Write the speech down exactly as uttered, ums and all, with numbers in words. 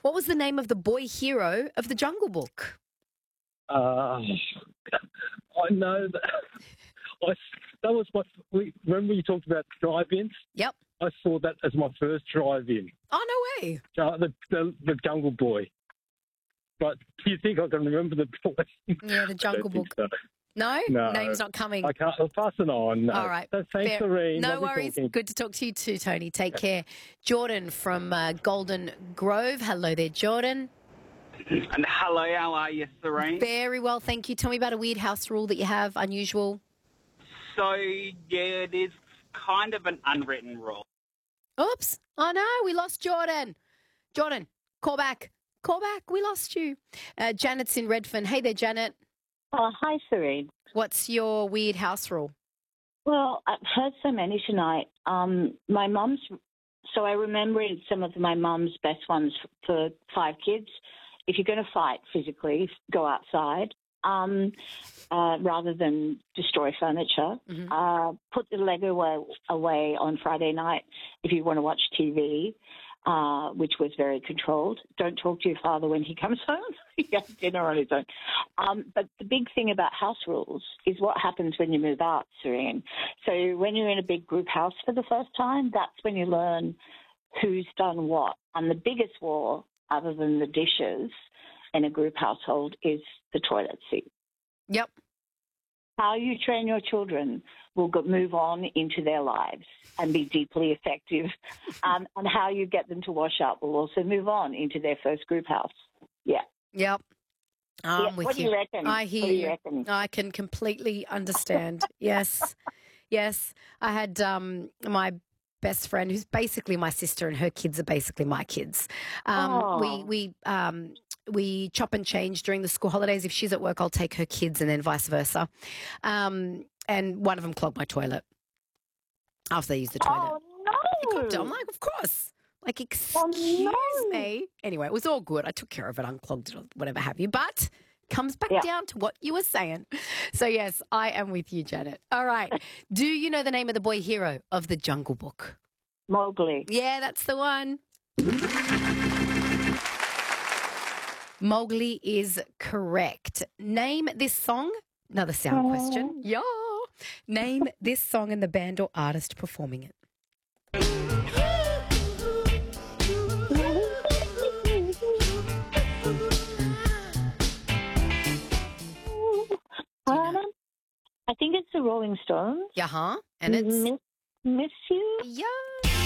What was the name of the boy hero of the Jungle Book? Uh, I know that. I, that was my. We, remember you talked about drive-ins? Yep. I saw that as my first drive-in. Oh, no way. Uh, the, the the Jungle Boy. But do you think I can remember the boy? Yeah, the Jungle Book. So. No? No. Name's not coming. I can't. I'll pass it on. No. All right. So thanks, Lorraine. No Lovely worries. talking. Good to talk to you too, Tony. Take care. Jordan from uh, Golden Grove. Hello there, Jordan. And hello, how are you, Serene? Very well, thank you. Tell me about a weird house rule that you have, unusual. So, yeah, it is kind of an unwritten rule. Oops. Oh, no, we lost Jordan. Jordan, call back. Call back. We lost you. Uh, Janet's in Redfern. Hey there, Janet. Oh, hi, Serene. What's your weird house rule? Well, I've heard so many tonight. Um, my mum's, so I remember some of my mum's best ones for five kids. If you're going to fight physically, go outside um, uh, rather than destroy furniture. Mm-hmm. Uh, put the Lego away, away on Friday night if you want to watch T V, uh, which was very controlled. Don't talk to your father when he comes home. He has dinner on his own. Um, but the big thing about house rules is what happens when you move out, Serene. So when you're in a big group house for the first time, that's when you learn who's done what. And the biggest war, other than the dishes in a group household, is the toilet seat. Yep. How you train your children will go, move on into their lives and be deeply effective. um, and how you get them to wash up will also move on into their first group house. Yeah. Yep. I'm yeah. with what you. do you reckon? I hear what do you. you reckon? I can completely understand. Yes. Yes. I had um, my best friend, who's basically my sister, and her kids are basically my kids. Um, oh. We we um, we chop and change during the school holidays. If she's at work, I'll take her kids, and then vice versa. Um, and one of them clogged my toilet after they used the toilet. Oh no! I'm like, of course. Like, excuse oh, no. me. Anyway, it was all good. I took care of it, unclogged it, or whatever have you. But comes back yeah. down to what you were saying. So, yes, I am with you, Janet. All right. Do you know the name of the boy hero of the Jungle Book? Mowgli. Yeah, that's the one. Mowgli is correct. Name this song. Another sound oh. question. Yeah. Name this song and the band or artist performing it. I think it's the Rolling Stones. Yeah, huh? And it's Miss, miss You. Yeah,